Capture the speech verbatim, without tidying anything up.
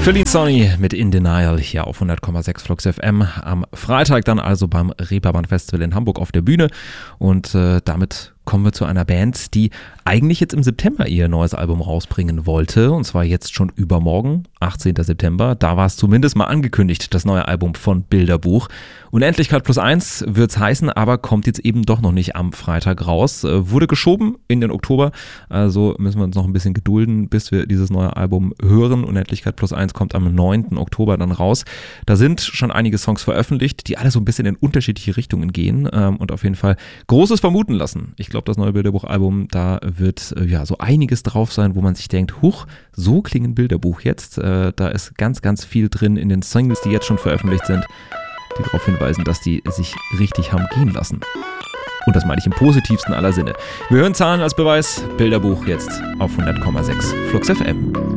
Feeling Sonny mit In Denial hier auf hundert Komma sechs Flux F M. Am Freitag dann also beim Reeperbahn Festival in Hamburg auf der Bühne. Und äh, damit kommen wir zu einer Band, die eigentlich jetzt im September ihr neues Album rausbringen wollte. Und zwar jetzt schon übermorgen, achtzehnten September. Da war es zumindest mal angekündigt, das neue Album von Bilderbuch. Unendlichkeit plus eins wird es heißen, aber kommt jetzt eben doch noch nicht am Freitag raus. Äh, wurde geschoben in den Oktober. Also müssen wir uns noch ein bisschen gedulden, bis wir dieses neue Album hören. Unendlichkeit plus eins kommt am neunten Oktober dann raus. Da sind schon einige Songs veröffentlicht, die alle so ein bisschen in unterschiedliche Richtungen gehen ähm, und auf jeden Fall Großes vermuten lassen. Ich glaube, das neue Bilderbuch-Album, da wird äh, ja so einiges drauf sein, wo man sich denkt, huch, so klingen Bilderbuch jetzt. Äh, da ist ganz, ganz viel drin in den Singles, die jetzt schon veröffentlicht sind, die darauf hinweisen, dass die sich richtig haben gehen lassen. Und das meine ich im positivsten aller Sinne. Wir hören Zahlen als Beweis. Bilderbuch jetzt auf hundert Komma sechs Flux F M.